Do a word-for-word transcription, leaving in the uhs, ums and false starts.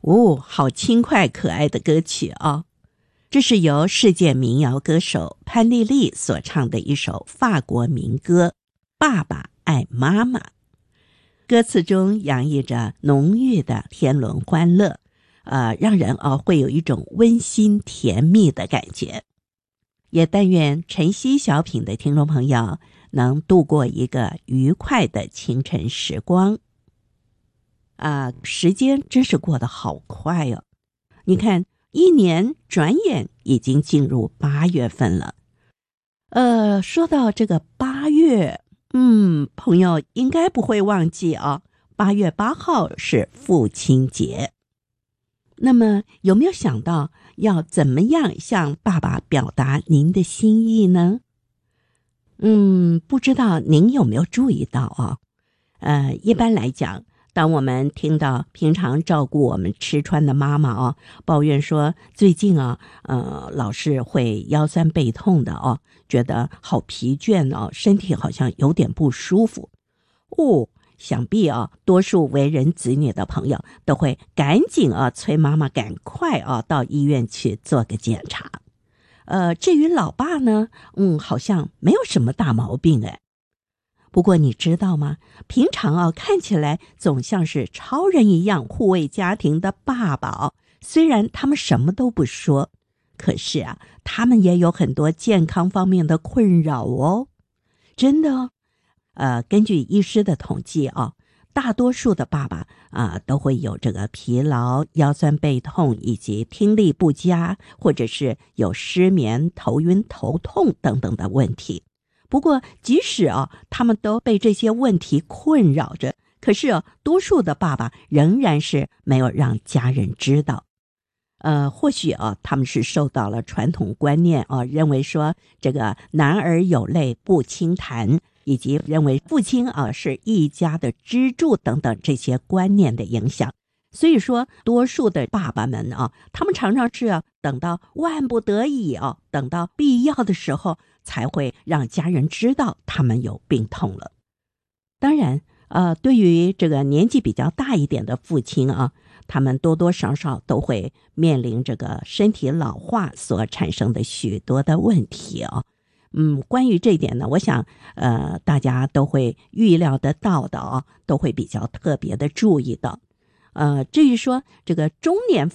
哦，好轻快可爱的歌曲啊！这是由世界民谣歌手潘丽丽所唱的一首法国民歌《爸爸爱妈妈》。歌词中洋溢着浓郁的天伦欢乐，呃，让人啊会有一种温馨甜蜜的感觉。也但愿晨曦小品的听众朋友能度过一个愉快的清晨时光。啊，时间真是过得好快哦！你看，一年转眼已经进入八月份了。呃，说到这个八月，嗯，朋友应该不会忘记啊，八月八号是父亲节。那么，有没有想到要怎么样向爸爸表达您的心意呢？嗯，不知道您有没有注意到啊？呃，一般来讲，当我们听到平常照顾我们吃穿的妈妈啊，抱怨说最近啊，呃，老是会腰酸背痛的哦，觉得好疲倦哦，身体好像有点不舒服哦，想必啊，多数为人子女的朋友都会赶紧啊催妈妈赶快啊到医院去做个检查。呃，至于老爸呢，嗯，好像没有什么大毛病哎。不过你知道吗？平常啊，看起来总像是超人一样护卫家庭的爸爸哦，虽然他们什么都不说，可是啊，他们也有很多健康方面的困扰哦。真的哦，呃，根据医师的统计啊，大多数的爸爸啊都会有这个疲劳、腰酸背痛以及听力不佳，或者是有失眠、头晕、头痛等等的问题。不过即使啊他们都被这些问题困扰着，可是啊多数的爸爸仍然是没有让家人知道。呃或许啊他们是受到了传统观念啊，认为说这个男儿有泪不轻弹，以及认为父亲啊是一家的支柱等等这些观念的影响。所以说多数的爸爸们啊，他们常常是啊等到万不得已啊，等到必要的时候才会让家人知道他们有病痛了。当然呃，对于这个年纪比较大一点的父亲啊，他们多多少少都会面临这个身体老化所产生的许多的问题啊。嗯，关于这一点呢，我想呃大家都会预料得到的啊，都会比较特别的注意到。呃，至于说这个中年